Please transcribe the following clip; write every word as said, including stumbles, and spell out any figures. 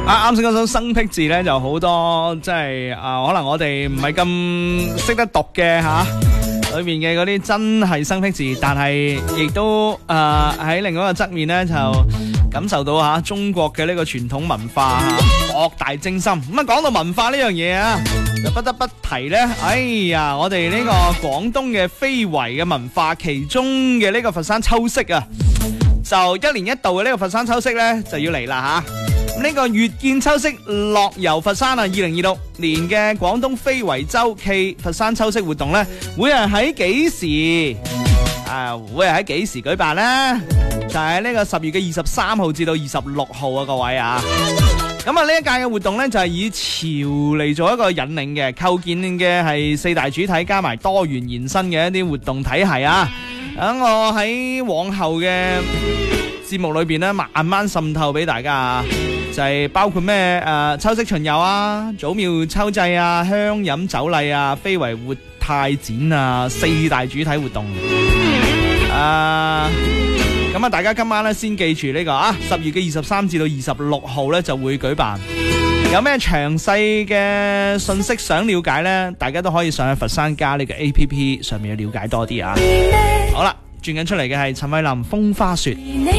啊，啱先嗰首生僻字咧，就好多即係啊，可能我哋唔係咁識得讀嘅吓，裏面嘅嗰啲真係生僻字，但係亦都誒喺另外一個側面咧，就感受到吓中國嘅呢個傳統文化吓博大精深。咁啊，講到文化呢樣嘢啊，就不得不提咧，哎呀，我哋呢個廣東嘅非遺嘅文化，其中嘅呢個佛山秋色啊，就一年一度嘅呢個佛山秋色咧就要嚟啦吓。呢個月見秋色樂遊佛山啊，二零二六年嘅廣東非遺周暨佛山秋色活動咧，會係喺幾時啊？會係喺幾時舉辦呢？就係呢個十月嘅二十三號至到二十六號啊，各位啊！咁啊，呢一屆嘅活動咧就係以潮嚟做一個引領嘅，構建嘅係四大主體加埋多元延伸嘅一啲活動體系啊！等我喺往後嘅節目裏邊咧，慢慢滲透俾大家啊！就係包括咩誒秋色巡遊啊、祖廟秋祭啊、鄉飲酒禮啊、非遺活態展啊，四大主體活動。啊，咁啊，大家今晚咧先記住呢個啊，十月嘅二十三至到二十六號咧就會舉辦。有咩詳細嘅信息想了解咧，大家都可以上去佛山家呢個 A P P 上面去了解多啲啊。好啦，轉緊出嚟嘅係陳慧琳《風花雪》。